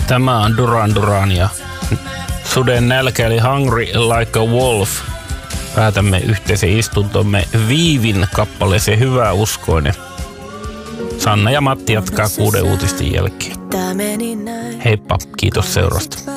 Tämä on Duran Duran ja Suden nälkä eli Hungry Like a Wolf. Päätämme yhteisen istuntomme Viivin kappaleeseen Hyvä uskoinen. Sanna ja Matti jatkaa 6 uutisten jälkeen. Heippa, kiitos seurasta.